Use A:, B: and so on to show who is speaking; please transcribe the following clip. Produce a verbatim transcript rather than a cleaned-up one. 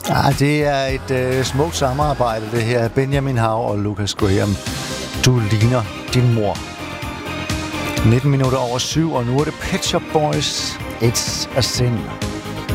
A: Ja, det er et øh, smukt samarbejde, det her. Benjamin Hav og Lucas Graham. Du ligner din mor. nitten minutter over syv, og nu er det Pet Shop Boys. It's a Sin.